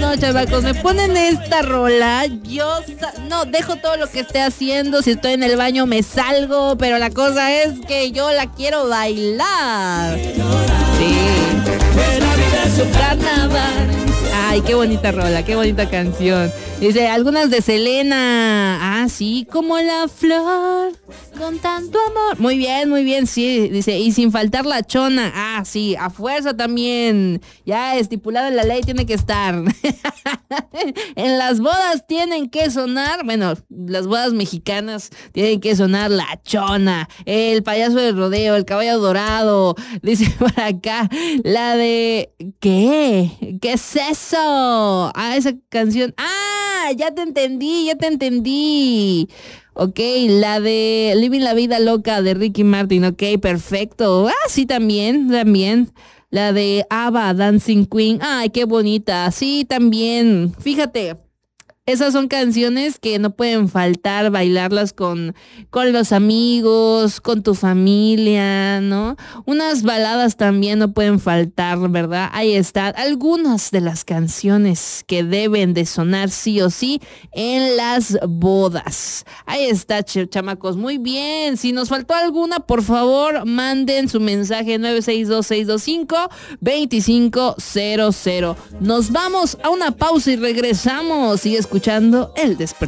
no, chavacos, me ponen esta rola, no, dejo todo lo que esté haciendo, si estoy en el baño me salgo, pero la cosa es que yo la quiero bailar. Sí. Carnaval. Ay, qué bonita rola, qué bonita canción. Dice, algunas de Selena. Ah, sí, como la flor, con tanto amor. Muy bien, sí. Dice, y sin faltar la chona. Ah, sí, a fuerza también. Ya estipulado en la ley tiene que estar. En las bodas tienen que sonar, bueno, las bodas mexicanas tienen que sonar la chona, el payaso del rodeo, el caballo dorado. Dice por acá, la de... ¿Qué es eso? Ah, esa canción. Ah, ya te entendí. Ok, la de Living la Vida Loca de Ricky Martin. Ok, perfecto. Ah, sí, también. La de ABBA, Dancing Queen. Ay, qué bonita. Sí, también. Fíjate. Esas son canciones que no pueden faltar bailarlas con los amigos, con tu familia, ¿no? Unas baladas también no pueden faltar, ¿verdad? Ahí están algunas de las canciones que deben de sonar sí o sí en las bodas. Ahí está, chamacos, muy bien. Si nos faltó alguna, por favor, manden su mensaje 962-625-2500. Nos vamos a una pausa y regresamos. Sigue escuchando El Despertador.